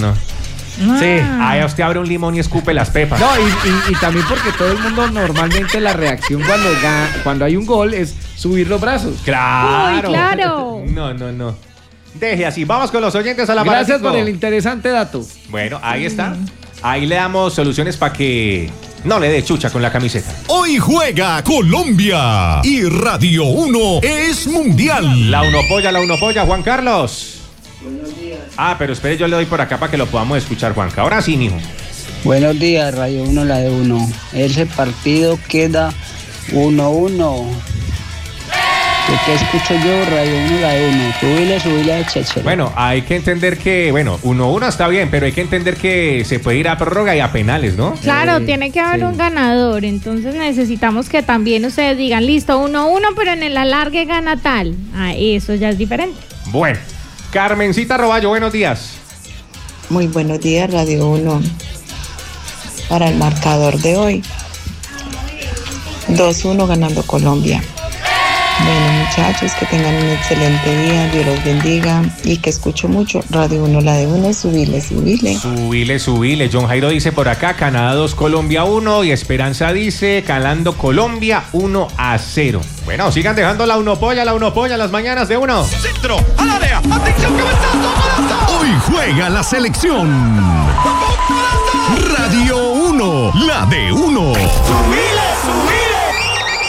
no. Sí. Ahí usted abre un limón y escupe las pepas. No, y también porque todo el mundo normalmente la reacción cuando hay un gol es subir los brazos. Claro. Uy, claro. No. Deje así. Vamos con los oyentes a la Gracias por el interesante dato. Bueno, ahí está. Ahí le damos soluciones para que no le dé chucha con la camiseta. Hoy juega Colombia y Radio 1 es mundial. La uno polla, Juan Carlos. Buenos días. Pero espere, yo le doy por acá para que lo podamos escuchar, Juanca. Ahora sí, mijo. Buenos días, Radio 1, la de 1. Ese partido queda 1-1. ¿Qué escucho yo? Radio 1, la de 1. Subile a Chechero. Bueno, hay que entender que, 1-1 está bien, pero hay que entender que se puede ir a prórroga y a penales, ¿no? Claro, tiene que haber un ganador. Entonces necesitamos que también ustedes digan, listo, 1-1, pero en el alargue gana tal. Eso ya es diferente. Bueno, Carmencita Roballo, buenos días. Muy buenos días, Radio 1. Para el marcador de hoy, 2-1 ganando Colombia. Bueno, muchachos, que tengan un excelente día, Dios los bendiga y que escucho mucho Radio 1, la de 1, subile. Subile. John Jairo dice por acá, Canadá 2, Colombia 1 y Esperanza dice, ganando Colombia 1-0. Bueno, sigan dejando la uno polla las mañanas de 1. Centro, al área, atención, cabezazo. Hoy juega la selección. Radio 1, la de 1. ¡Subile!